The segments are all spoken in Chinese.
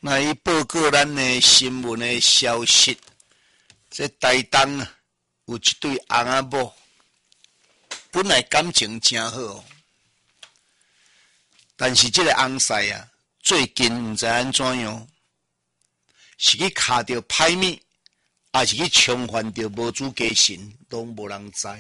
那伊报告咱的新闻的消息，这台东啊，有一对翁仔某，本来感情真好，但是这个翁婿啊，最近毋知安怎样，是去卡着歹物，还是去冲犯着无主家神，拢无人知。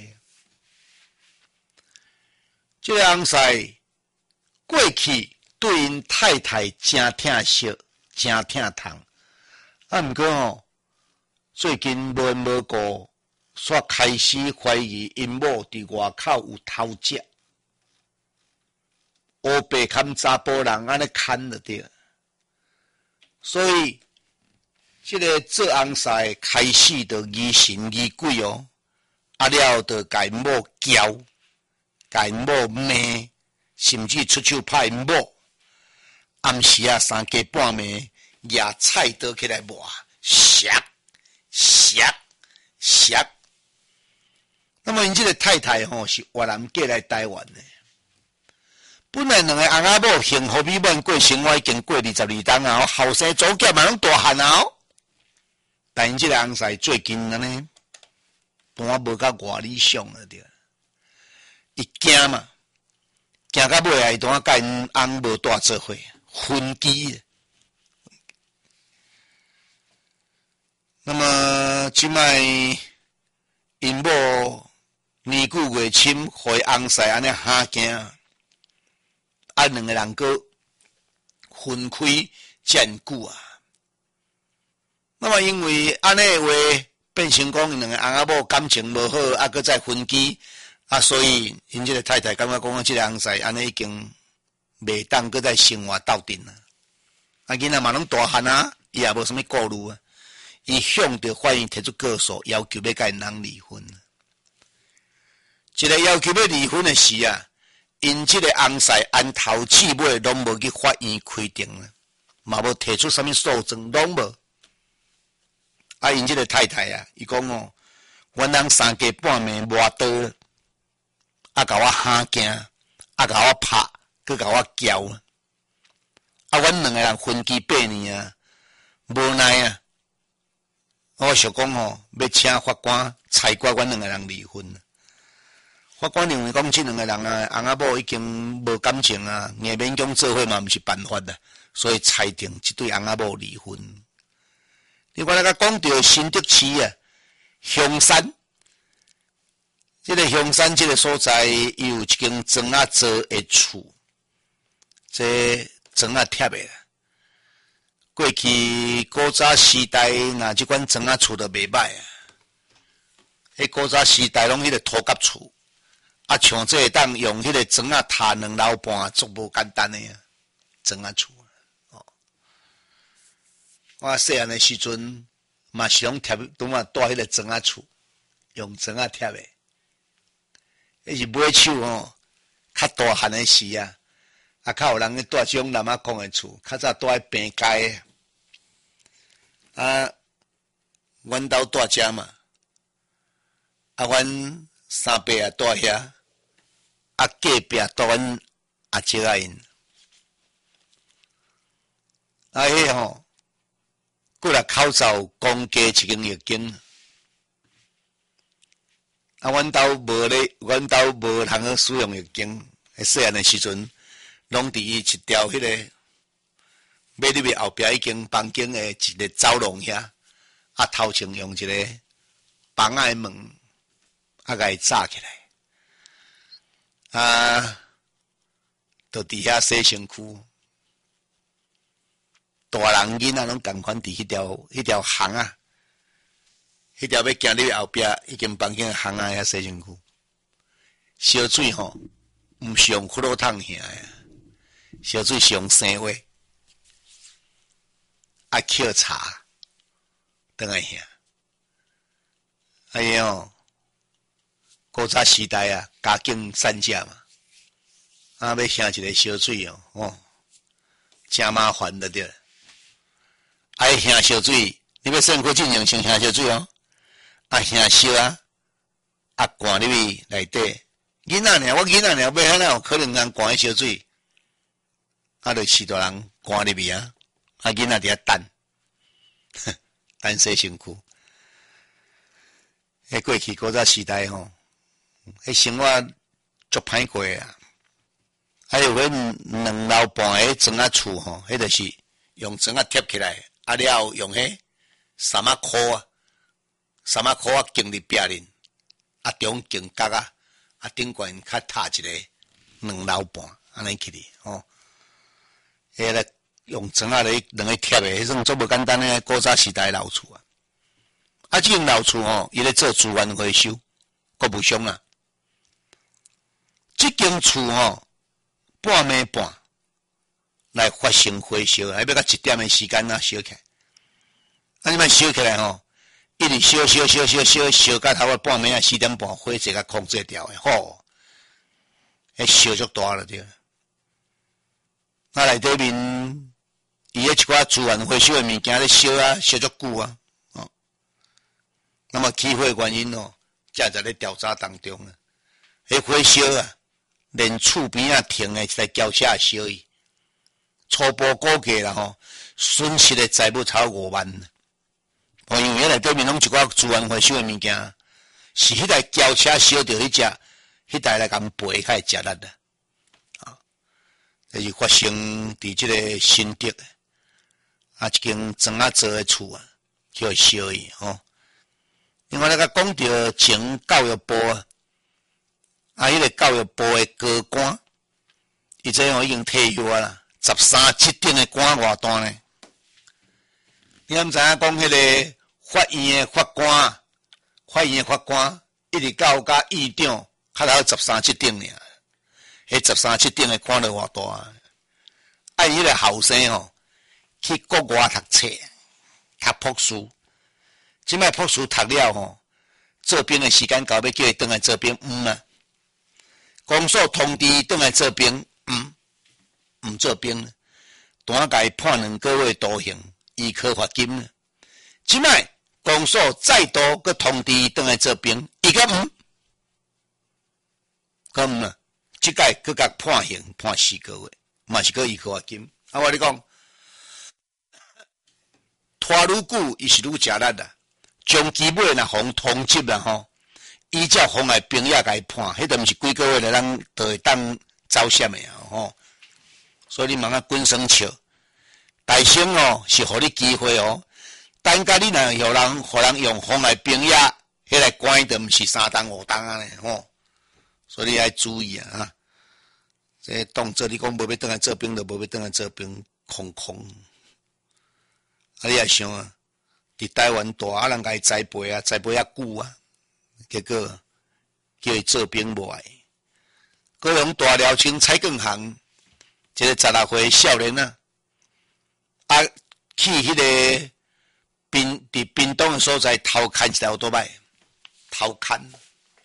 这个翁婿过去对因太太真疼惜。真疼痛，毋过吼，最近无缘无故，煞开始怀疑因某伫外口有偷食，黑白看查甫人安尼看就对，所以这个做翁婿开始就疑神疑鬼哦，了就甲因某叫，甲因某骂，甚至出手拍因某。暗时啊，3更半暝，拿菜刀起来磨，削。那么因这个太太吼是越南嫁来台湾的，本来两个翁仔某幸福美满过生活已经过22冬啊，后生祖囝嘛拢大汉啊，但因这个翁婿最近安尼，搬无甲外理想了对，伊惊嘛，惊到尾啊，伊当甲因翁无带做伙。分居，那么即摆因某年久月深，互翁婿安尼哈惊，两个人个分开真久啊。那么因为安尼的话，变成讲因两个翁仔某感情无好，搁再分居啊，所以因这个太太感觉讲，这个翁婿安尼已经。袂当搁再生活斗阵啊！啊，囡仔嘛拢大汉啊，伊也无啥物顾虑啊。伊向着法院提出告诉，要求要甲因人离婚。一个要求要离婚的时啊，因这个翁婿按头至尾拢无去法院开庭啊，嘛无提出啥物诉状，拢无。啊，因这个太太啊，伊讲哦，阮人3更半暝磨刀，啊，甲我吓惊，啊，甲我拍。佮甲我叫啊！阮两个人分居8年啊，无奈啊，我想讲吼，要请法官裁决阮两个人离婚。法官认为讲，这两个人啊，翁仔某已经无感情啊，硬勉强做伙嘛，毋是办法啦，所以裁定这对翁仔某离婚。另外，甲讲到新竹市啊，香山，这个香山这个所在，伊有一间砖仔做的厝。这砖仔贴的，过去古早时代，那这款砖仔厝都袂歹啊。迄古早时代拢迄个土埆厝，啊，像这当用迄个砖仔塔2楼半，足无简单的啊，砖仔厝。哦，我细汉的时阵，嘛是拢贴，拄嘛住迄个砖仔厝，用砖仔贴的。迄是买手吼，较大汉的时啊。啊，较有人去住这种南仔讲的厝，较早住喺平街啊，阮兜住遮嘛，啊，阮三伯也住遐，啊，隔壁住阮阿姐啊因，啊，迄吼，过来口罩公家一间药间，啊，阮兜无咧，阮兜无通去使用药间，喺细汉的时阵。拢伫伊一条迄个马路的后壁已经房间的一个走廊遐，啊头前用一个房仔门，啊甲伊炸起来，啊，就伫遐洗身躯，大人囡仔拢共款伫迄条巷啊，迄条要行入后壁已经房间巷仔遐洗身躯，烧水吼，毋是用骷髅桶下的。烧水是用生话，啊，抾茶，等下下。哎哟，古早时代啊，家境善价嘛，啊，要下一个烧水哦，真麻烦的对。啊，下烧水，你要生活进行先下烧水哦，啊，下烧啊，啊，灌入去内底。囡仔尔，我囡仔尔，要遐哪有可能人灌烧水？啊，就饲大人赶入去啊， 囡仔伫遐等，等洗身躯。迄过去古早时代吼，迄生活足歹过啊！还有迄2楼半个砖仔厝吼，迄就是用砖仔贴起来，啊了后用迄3仔箍啊，3仔箍啊钉伫壁面，啊中钉角啊，啊顶悬较踏一个2楼半，安尼起哩吼。迄个用砖仔咧两个贴的，迄种足无简单诶古早时代老厝啊。啊，即间老厝吼，伊咧做资源回收，国务乡啊。即间厝吼，半暝半来发生火烧，还要到1点的时间啊烧起来。啊，你莫烧起来吼，一直烧到头啊半暝啊4点半，火势甲控制掉诶，吼，迄烧足大了对。啊，内底面伊迄一寡资源回收诶物件咧烧啊，烧足久啊。那么起火原因哦，正在咧调查当中啊。迄火烧啊，连厝边啊停诶一台轿车烧伊，初步估计啦吼，损失诶财物超5万。因为迄内底面拢一寡资源回收诶物件，是迄台轿车烧着迄只，迄台来共赔较会食力的。啊，这是发生伫即个新竹啊，一间砖仔做诶厝啊，叫烧伊吼。另外，甲讲到前教育部啊，迄个教育部的高官，伊这吼已经退休啊啦，13级顶的官偌大呢？你毋知影讲迄个法院的法官，一直到甲议长，较头13级顶尔，迄13级顶的官了偌大啊？啊，伊个后生吼，去国外读册，读博士。即摆博士读了吼，做兵的时间到，要叫伊转来做兵，啊！公所通知转来做兵，毋做兵，单甲伊判2个月徒刑，依科罚金。即摆公所再度佮通知转来做兵，伊个啊！即届佮甲判刑判4个月，嘛是佮依科罚金。啊，我你讲，拖愈久，伊是愈食力啦。将基尾若互通缉啦吼，依照妨碍兵役甲伊判，迄都毋是几个月咱就会当走险的啊吼。所以你问下滚生笑，大生哦是互你机会哦，等甲你若互人用妨碍兵役，迄来关就毋是3档5档啊咧吼。所以你要注意啊！这当做你讲无要转来做兵，就无要转来做兵，空。啊，你也想啊？伫台湾大啊，人甲伊栽培啊久啊，结果叫伊做兵无爱。高雄大寮青蔡更行，一个16岁少年啊，去迄个伫屏东的所在偷牵一台奥多麦，偷牵，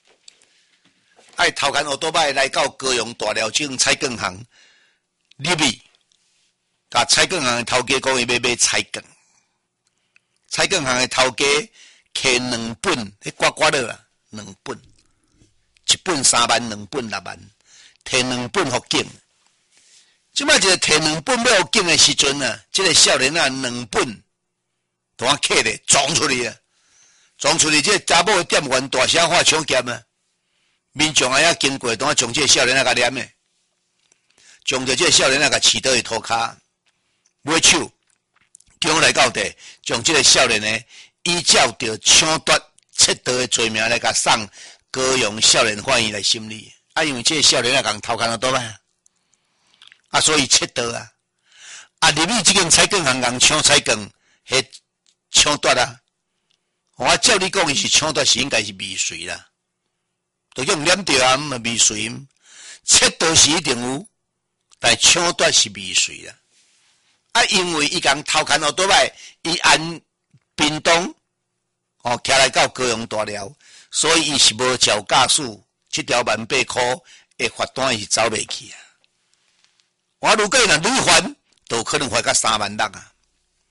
偷牵奥多麦来到高雄大寮青蔡更行入去，甲蔡更行的头家讲伊要买菜梗。蔡更行的头家摕2本，迄刮了啦，2本，1本3万，2本6万，摕2本互警。即摆一个摕2本要互警的时阵啊，即个少年啊2本，当客咧撞出去啊，撞出去，即个查某的店员大声喊抢劫啊！民众啊遐经过，当将即个少年啊甲念诶，将着即个少年啊甲饲倒去涂骹，买手。中来到地，将这个少年呢，依照着抢夺、窃盗的罪名来甲送高雄少年法院来审理。啊，因为这个少年啊，共偷看了多摆，啊，所以窃盗啊，啊，入去这间菜梗行共抢菜梗，迄抢夺啊。我照你讲，伊是抢夺是应该是未遂啦，都用念着啊，未遂。窃盗是一定有，但抢夺是未遂啦。啊，因为伊共偷看奥多摆，伊按屏东哦，徛来到高雄大寮，所以伊是无照驾驶，7条1,800块的罚单伊是走袂去啊。我如果若屡犯，都可能罚到3万6啊。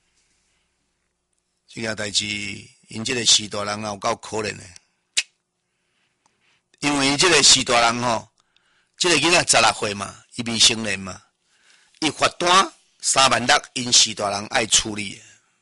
这件代志，因这个时大人有够可怜的，因为这个时大人吼，这个囡仔16岁嘛，伊未成年嘛，伊罚单。 36000因4大人爱处理。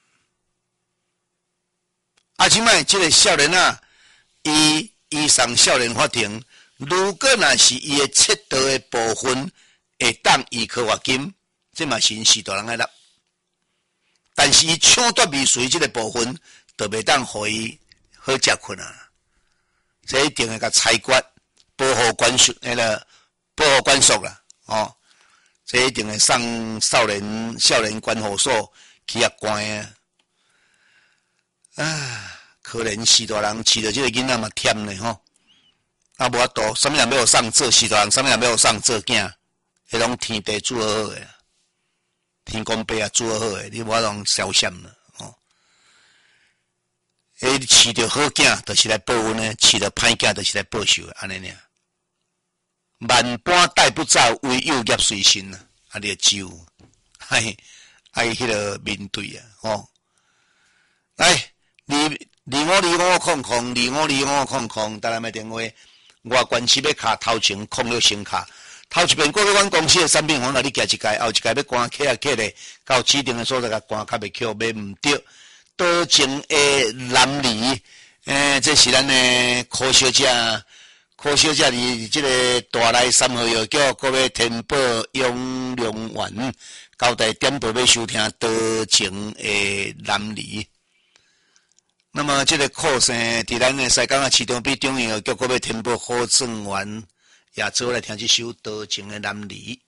即摆这个少年啊，伊上少年法庭，如果若是伊的窃盗的部分会当依科罚金，这嘛是因4大人爱纳。但是伊抢夺未遂这个部分，就袂当互伊好食困啊。这一定会甲裁决保护管束，保护管束啦，哦，这一定会送少年管护所去关啊！可怜4大人饲着这个囡仔嘛忝咧吼，啊无法度，什么人要送做4大人，什么人要送做囝，迄拢天地主好好诶，天公伯啊主好好诶，你无法通消闪啦，哦。饲着好囝，就是来报恩诶；饲着歹囝，就是来报仇诶，安尼尔。万般带不走，唯有业随身啊！啊，你只有爱迄个面对啊，哦。来，252500，台南的电话，外关系要卡头前控了先卡。头一遍过去阮公司的产品行，你寄一届，后一届要关起来，到指定的所在甲关，较袂扣，买唔着。多情的男女，这是咱的柯小姐，柯小姐伫这个大内3号药局，搁要天宝永良园，交代点播要收听多情的男女。那么这个课生伫咱的西港啊市场比中药局，搁要天宝好正园，也做来听这首多情的男女。